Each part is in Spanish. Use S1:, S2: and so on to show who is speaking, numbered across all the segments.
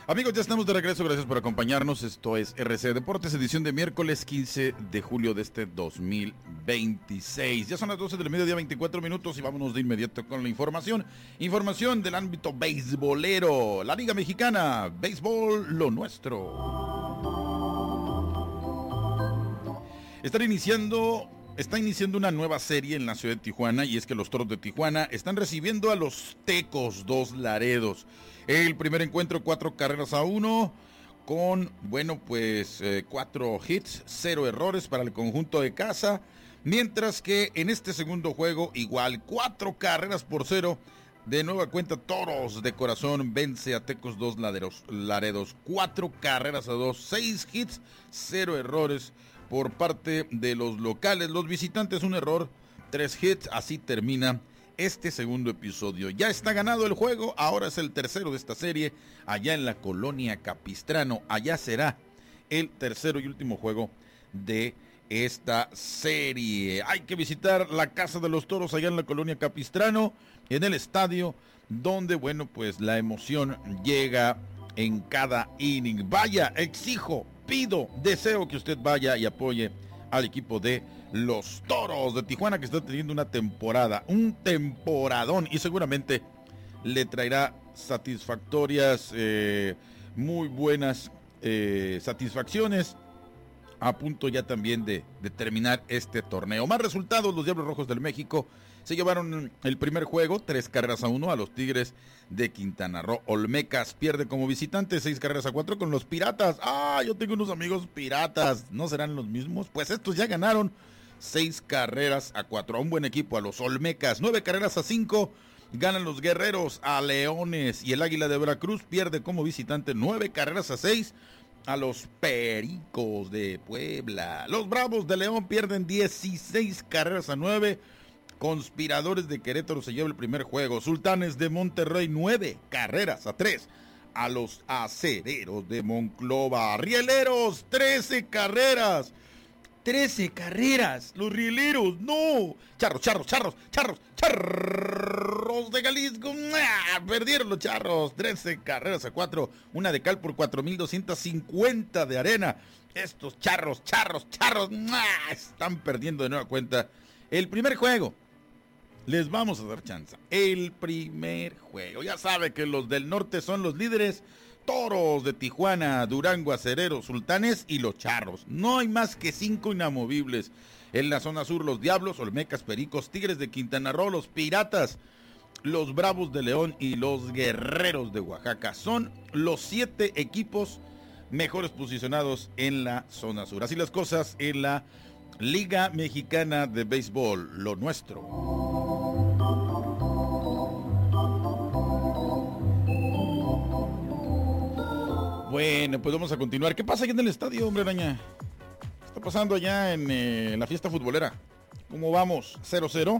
S1: Amigos, ya estamos de regreso, gracias por acompañarnos. Esto es RC Deportes, edición de miércoles 15 de julio de este 2026. Ya son las 12 del mediodía, 24 minutos y vámonos de inmediato con la información. Información del ámbito beisbolero, la Liga Mexicana, béisbol lo nuestro. Está iniciando una nueva serie en la ciudad de Tijuana, y es que los Toros de Tijuana están recibiendo a los Tecos Dos Laredos. El primer encuentro 4-1 con, 4 hits, 0 errores para el conjunto de casa, mientras que en este segundo juego igual 4-0. De nueva cuenta, Toros de Corazón vence a Tecos Dos Laredos 4-2, 6 hits, 0 errores por parte de los locales. Los visitantes un error, 3 hits. Así termina este segundo episodio. Ya está ganado el juego, ahora es el tercero de esta serie, allá en la colonia Capistrano. Allá será el tercero y último juego de esta serie. Hay que visitar la casa de los Toros allá en la colonia Capistrano, en el estadio, donde, la emoción llega en cada inning. Vaya, exijo, pido, deseo que usted vaya y apoye al equipo de los Toros de Tijuana, que está teniendo un temporadón, y seguramente le traerá satisfactorias, muy buenas satisfacciones, a punto ya también de terminar este torneo. Más resultados: los Diablos Rojos del México se llevaron el primer juego 3-1 a los Tigres de Quintana Roo. Olmecas pierde como visitante 6-4 con los Piratas. Yo tengo unos amigos piratas, ¿no serán los mismos? Pues estos ya ganaron 6-4 a un buen equipo, a los Olmecas. 9-5 ganan los Guerreros a Leones, y el Águila de Veracruz pierde como visitante 9-6 a los Pericos de Puebla. Los Bravos de León pierden 16-9. Conspiradores de Querétaro se lleva el primer juego. Sultanes de Monterrey 9-3 a los Acereros de Monclova. Rieleros 13 carreras. Los Rieleros, no. Charros de Jalisco. Perdieron los Charros 13-4. Una de cal por 4,250 de arena. Estos charros están perdiendo de nueva cuenta el primer juego. Les vamos a dar chance. El primer juego. Ya sabe que los del norte son los líderes. Toros de Tijuana, Durango, Acereros, Sultanes y los Charros. No hay más que 5 inamovibles. En la zona sur, los Diablos, Olmecas, Pericos, Tigres de Quintana Roo, los Piratas, los Bravos de León y los Guerreros de Oaxaca. Son los 7 equipos mejores posicionados en la zona sur. Así las cosas en la Liga Mexicana de Béisbol, lo nuestro. Bueno, pues vamos a continuar. ¿Qué pasa aquí en el estadio, hombre araña? ¿Qué está pasando allá en la fiesta futbolera? ¿Cómo vamos? 0-0.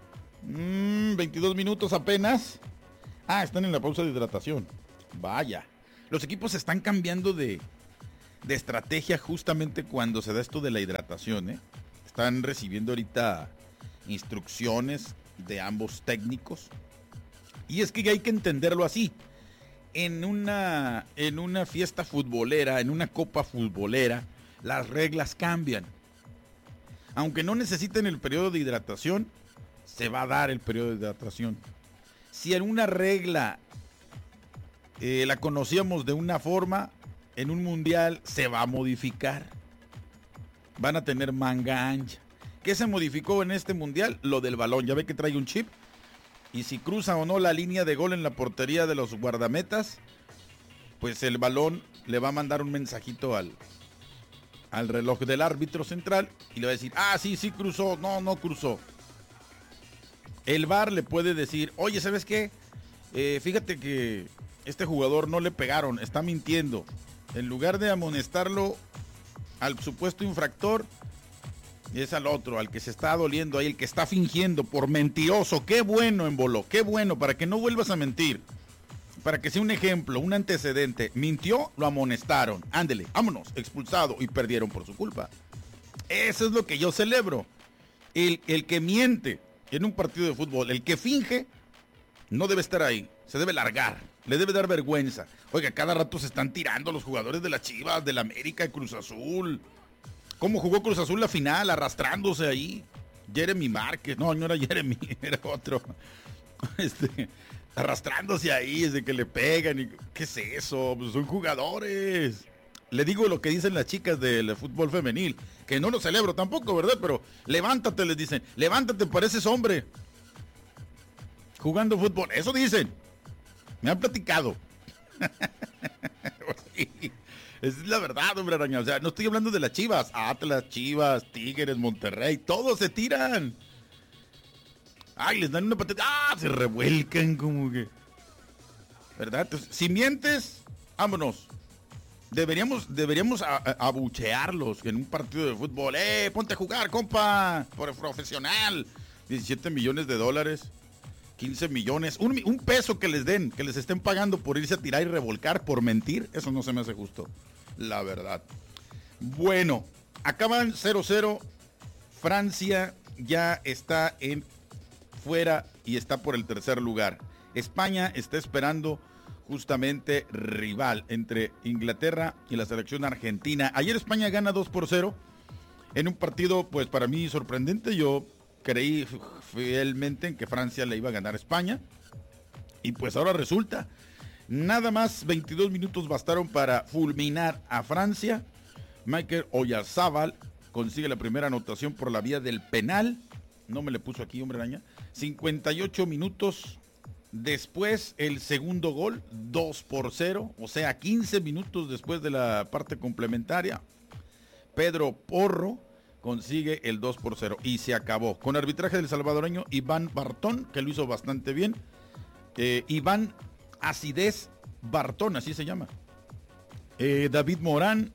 S1: 22 minutos apenas. Están en la pausa de hidratación. Vaya. Los equipos están cambiando de estrategia justamente cuando se da esto de la hidratación, ¿eh? Están recibiendo ahorita instrucciones de ambos técnicos. Y es que hay que entenderlo así. En una fiesta futbolera, en una copa futbolera, las reglas cambian. Aunque no necesiten el periodo de hidratación, se va a dar el periodo de hidratación. Si en una regla la conocíamos de una forma, en un mundial se va a modificar. Van a tener manga ancha. ¿Qué se modificó en este mundial? Lo del balón. Ya ve que trae un chip. Y si cruza o no la línea de gol en la portería de los guardametas, pues el balón le va a mandar un mensajito al reloj del árbitro central y le va a decir, sí cruzó, no cruzó. El VAR le puede decir, oye, ¿sabes qué? Fíjate que este jugador no le pegaron, está mintiendo. En lugar de amonestarlo al supuesto infractor, es al otro, al que se está doliendo ahí, el que está fingiendo por mentiroso. Qué bueno, Embolo, qué bueno, para que no vuelvas a mentir. Para que sea un ejemplo, un antecedente. Mintió, lo amonestaron. Ándele, vámonos, expulsado, y perdieron por su culpa. Eso es lo que yo celebro. El que miente en un partido de fútbol, el que finge, no debe estar ahí. Se debe largar. Le debe dar vergüenza. Oiga, cada rato se están tirando los jugadores de las Chivas, del América, de Cruz Azul. ¿Cómo jugó Cruz Azul la final? Arrastrándose ahí. Jeremy Márquez. No era Jeremy, era otro. Arrastrándose ahí desde que le pegan. Y, ¿qué es eso? Pues son jugadores. Le digo lo que dicen las chicas del fútbol femenil, que no lo celebro tampoco, ¿verdad? Pero levántate, les dicen. Levántate, pareces hombre. Jugando fútbol. Eso dicen. Me han platicado. Sí, esa es la verdad, hombre araña. O sea, no estoy hablando de las Chivas. Atlas, Chivas, Tigres, Monterrey. Todos se tiran. Ay, les dan una patata. Se revuelcan como que. ¿Verdad? Entonces, si mientes, vámonos. Deberíamos abuchearlos en un partido de fútbol. Ponte a jugar, compa. Por profesional. 17 millones de dólares. 15 millones. Un peso que les den, que les estén pagando por irse a tirar y revolcar por mentir. Eso no se me hace justo. La verdad. Bueno, acaban 0-0. Francia ya está fuera y está por el tercer lugar. España está esperando justamente rival entre Inglaterra y la selección argentina. Ayer España gana 2-0 en un partido, pues para mí sorprendente. Yo creí fielmente en que Francia le iba a ganar a España y pues ahora resulta. Nada más 22 minutos bastaron para fulminar a Francia. Michael Oyarzabal consigue la primera anotación por la vía del penal. No me le puso aquí, hombre araña. 58 minutos después el segundo gol, 2-0, o sea, 15 minutos después de la parte complementaria. Pedro Porro consigue el 2-0 y se acabó. Con arbitraje del salvadoreño Iván Bartón, que lo hizo bastante bien. Iván Acidez Bartón, así se llama. David Morán,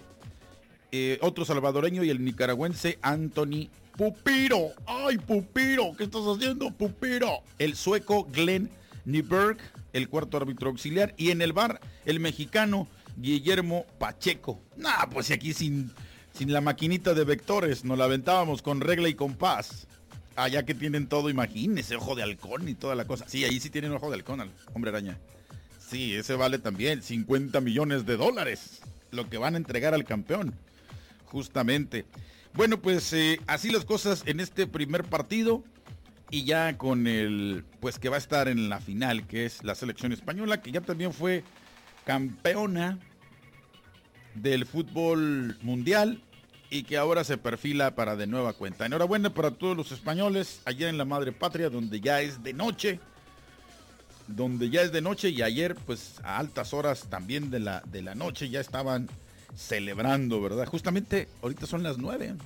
S1: otro salvadoreño, y el nicaragüense Anthony Pupiro. ¡Ay, Pupiro! ¿Qué estás haciendo, Pupiro? El sueco Glenn Nyberg, el cuarto árbitro auxiliar. Y en el VAR, el mexicano Guillermo Pacheco. Pues aquí sin la maquinita de vectores, nos la aventábamos con regla y compás. Allá que tienen todo, imagínense, ojo de halcón y toda la cosa. Sí, ahí sí tienen ojo de halcón, hombre araña. Sí, ese vale también 50 millones de dólares, lo que van a entregar al campeón, justamente. Bueno, pues así las cosas en este primer partido. Y ya con el, pues que va a estar en la final, que es la selección española, que ya también fue campeona del fútbol mundial y que ahora se perfila para de nueva cuenta. Enhorabuena para todos los españoles allá en la madre patria, donde ya es de noche. Y ayer, pues a altas horas también de la noche ya estaban celebrando, ¿verdad? Justamente ahorita son las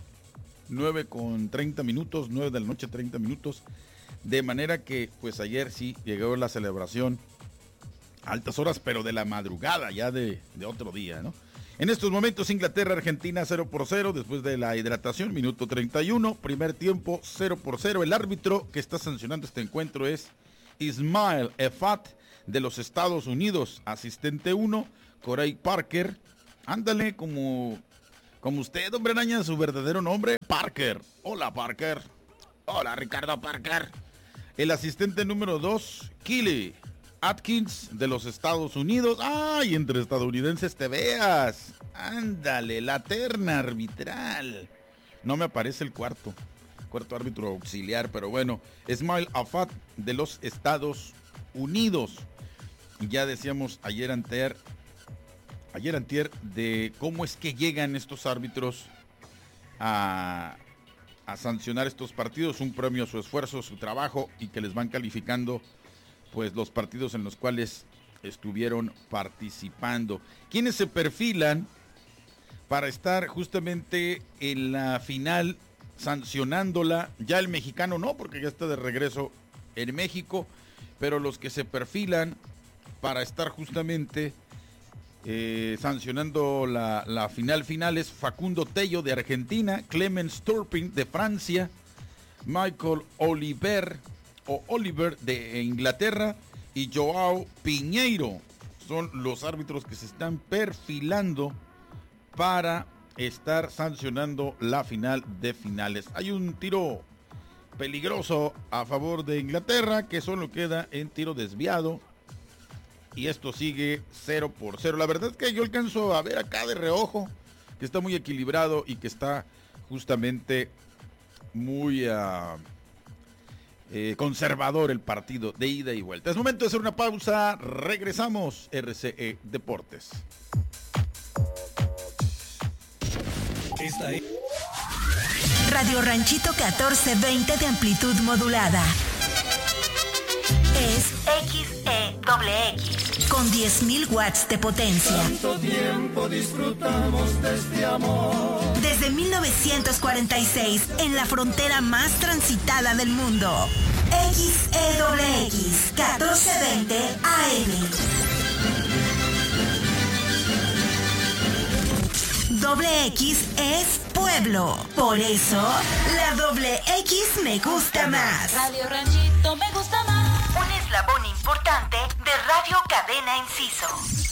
S1: 9:30 minutos, 9 de la noche, 30 minutos. De manera que, pues ayer sí llegó la celebración a altas horas, pero de la madrugada, ya de otro día, ¿no? En estos momentos, Inglaterra-Argentina 0-0, después de la hidratación, minuto 31, primer tiempo 0-0. El árbitro que está sancionando este encuentro es Ismail Efat de los Estados Unidos, asistente 1, Corey Parker. Ándale, como usted, hombre araña, su verdadero nombre, Parker. Hola, Parker. Hola, Ricardo Parker. El asistente número 2, Kelly Atkins de los Estados Unidos. ¡Ay, entre estadounidenses te veas! Ándale, la terna arbitral. No me aparece el cuarto árbitro auxiliar, pero bueno, Ismail Afat de los Estados Unidos. Ya decíamos ayer antier de cómo es que llegan estos árbitros a sancionar estos partidos, un premio a su esfuerzo, su trabajo, y que les van calificando pues los partidos en los cuales estuvieron participando. ¿Quiénes se perfilan para estar justamente en la final sancionándola? Ya el mexicano no, porque ya está de regreso en México, pero los que se perfilan para estar justamente sancionando la final es Facundo Tello de Argentina, Clemens Turpin de Francia, Michael Oliver de Inglaterra y Joao Piñeiro. Son los árbitros que se están perfilando para estar sancionando la final de finales. Hay un tiro peligroso a favor de Inglaterra, que solo queda en tiro desviado. y esto sigue 0-0. La verdad es que yo alcanzo a ver acá de reojo que está muy equilibrado y que está justamente muy conservador el partido de ida y vuelta. Es momento de hacer una pausa. Regresamos. RCE Deportes.
S2: Esta es
S3: Radio Ranchito 1420 de amplitud modulada. Es XEXX con 10.000 watts de potencia.
S4: ¿Cuánto tiempo disfrutamos de este amor?
S3: Desde 1946, en la frontera más transitada del mundo. XEXX 1420 AM. Doble X es pueblo. Por eso, la doble X me gusta más.
S5: Radio Ranchito me gusta más.
S3: Un eslabón importante de Radio Cadena Inciso.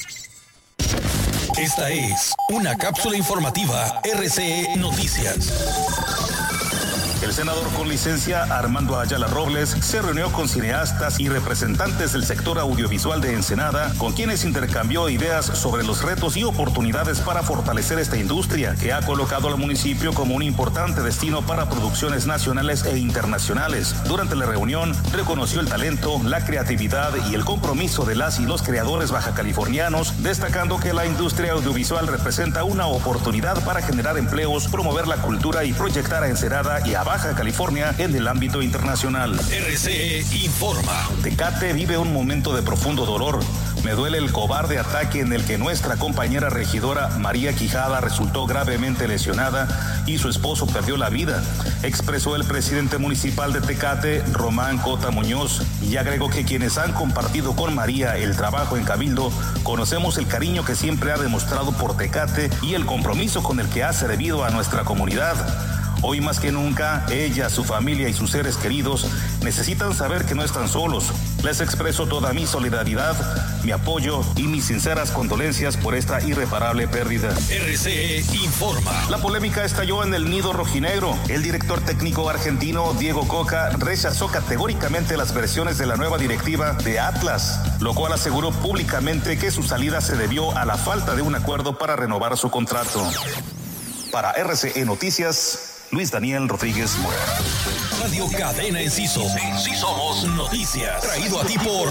S2: Esta es una cápsula informativa RCE Noticias.
S6: El senador con licencia Armando Ayala Robles se reunió con cineastas y representantes del sector audiovisual de Ensenada, con quienes intercambió ideas sobre los retos y oportunidades para fortalecer esta industria, que ha colocado al municipio como un importante destino para producciones nacionales e internacionales. Durante la reunión, reconoció el talento, la creatividad y el compromiso de las y los creadores bajacalifornianos, destacando que la industria audiovisual representa una oportunidad para generar empleos, promover la cultura y proyectar a Ensenada y a Baja California en el ámbito internacional.
S2: RCE informa.
S6: Tecate vive un momento de profundo dolor. Me duele el cobarde ataque en el que nuestra compañera regidora María Quijada resultó gravemente lesionada y su esposo perdió la vida, expresó el presidente municipal de Tecate, Román Cota Muñoz, y agregó que quienes han compartido con María el trabajo en Cabildo conocemos el cariño que siempre ha demostrado por Tecate y el compromiso con el que ha servido a nuestra comunidad. Hoy más que nunca, ella, su familia y sus seres queridos necesitan saber que no están solos. Les expreso toda mi solidaridad, mi apoyo y mis sinceras condolencias por esta irreparable pérdida.
S2: RCE informa.
S6: La polémica estalló en el nido rojinegro. El director técnico argentino Diego Coca rechazó categóricamente las versiones de la nueva directiva de Atlas, lo cual aseguró públicamente que su salida se debió a la falta de un acuerdo para renovar su contrato. Para RCE Noticias, Luis Daniel Rodríguez Mora.
S2: Radio Cadena Inciso. Sí somos noticias. Traído a ti por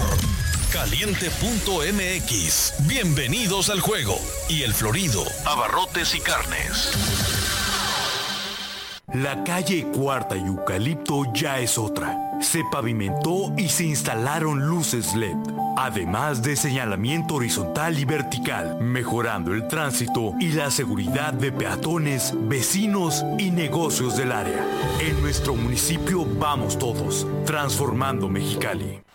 S2: Caliente.mx. Bienvenidos al juego. Y El Florido. Abarrotes y carnes.
S7: La calle Cuarta y Eucalipto ya es otra. Se pavimentó y se instalaron luces LED, además de señalamiento horizontal y vertical, mejorando el tránsito y la seguridad de peatones, vecinos y negocios del área. En nuestro municipio vamos todos, transformando Mexicali.